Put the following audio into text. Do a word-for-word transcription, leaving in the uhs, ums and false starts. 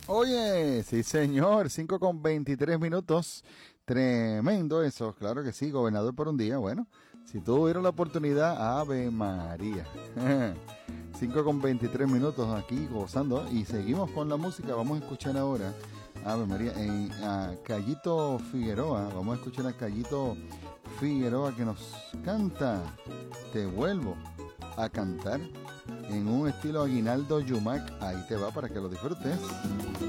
Oye, sí señor, cinco con veintitrés minutos. Tremendo eso, claro que sí, gobernador por un día. Bueno, si tuvieron la oportunidad, Ave María. cinco con veintitrés minutos aquí gozando y seguimos con la música. Vamos a escuchar ahora, Ave María, en, a Callito Figueroa. Vamos a escuchar a Callito Figueroa que nos canta Te vuelvo a cantar en un estilo Aguinaldo Yumac. Ahí te va para que lo disfrutes.